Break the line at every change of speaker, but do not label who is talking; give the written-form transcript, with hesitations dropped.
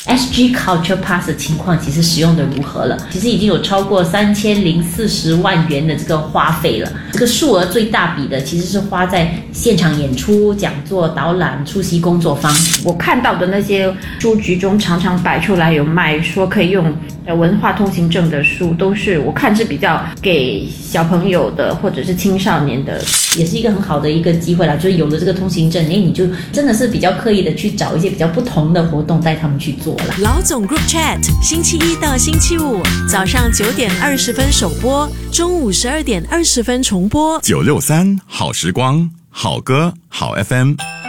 SG Culture Pass 的情况其实使用的如何了？其实已经有超过3040万元的这个花费了。这个数额最大笔的其实是花在现场演出、讲座、导览、出席工作坊。
我看到的那些书局中常常摆出来有卖说可以用文化通行证的书，都是我看是比较给小朋友的或者是青少年的，
也是一个很好的一个机会啦。就是有了这个通行证，你就真的是比较刻意的去找一些比较不同的活动带他们去做啦。
老总 Group Chat 星期一到星期五早上9点20分首播，中午12点20分重播。
963好时光，好歌好 FM。